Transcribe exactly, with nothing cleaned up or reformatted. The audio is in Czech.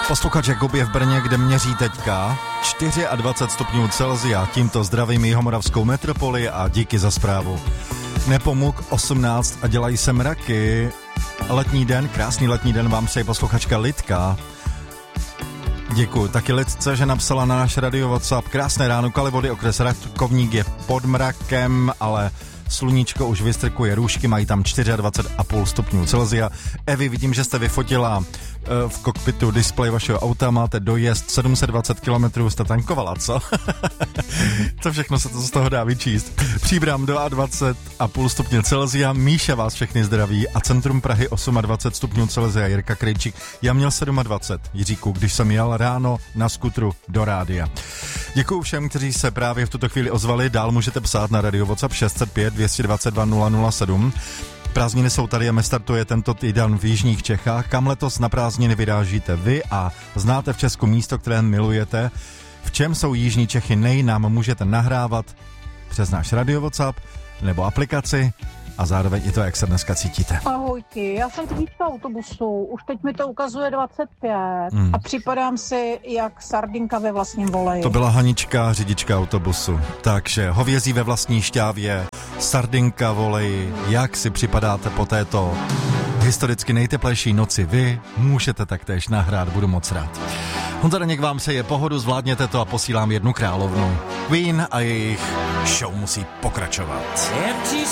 Posluchač Jakub je v Brně, kde měří teďka dvacet čtyři stupňů Celsia. Tímto zdravím jihomoravskou metropoli a díky za zprávu. Nepomuk osmnáct a dělají se mraky. Letní den, krásný letní den vám přeje posluchačka Lidka. Děkuji. Taky Lidce, že napsala na náš radio WhatsApp. Krásné ráno, Kalivody, okres Rakovník je pod mrakem, ale sluníčko už vystrkuje růžky, mají tam dvacet čtyři a půl stupňů Celsia. Evi, vidím, že jste vyfotila uh, v kokpitu displej vašeho auta, máte dojezd sedm set dvacet kilometrů, jste tankovala, co? Co všechno se to z toho dá vyčíst. Příbram dvacet dva a půl stupně Celsia, Míša vás všechny zdraví a centrum Prahy dvacet osm stupňů Celsia, Jirka Krejčík. Já měl dvacet sedm, Jiříku, když jsem jel ráno na skutru do rádia. Děkuju všem, kteří se právě v tuto chvíli ozvali, dál můžete psát na radio WhatsApp šest set pět dvě dva dva nula nula sedm. Prázdniny jsou tady a my startuje tento týden v jižních Čechách. Kam letos na prázdniny vyrážíte vy a znáte v Česku místo, které milujete? V čem jsou jižní Čechy nej, nám můžete nahrávat přes náš radio WhatsApp nebo aplikaci a zároveň i to, jak se dneska cítíte. Ahojky, já jsem řidička autobusu, už teď mi to ukazuje dvacet pět hmm. a připadám si jak sardinka ve vlastním voleji. To byla Hanička, řidička autobusu. Takže hovězí ve vlastní šťávě, sardinka voleji, jak si připadáte po této historicky nejteplejší noci vy, můžete taktéž nahrát, budu moc rád. Honza Daněk vám se je pohodu, zvládněte to a posílám jednu královnu. Queen a jejich show musí pokračovat.